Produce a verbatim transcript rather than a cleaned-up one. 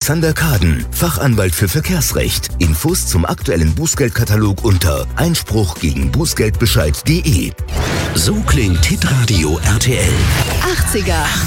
Alexander Kaden, Fachanwalt für Verkehrsrecht. Infos zum aktuellen Bußgeldkatalog unter einspruch gegen bußgeldbescheid punkt de. So klingt Hitradio R T L. achtziger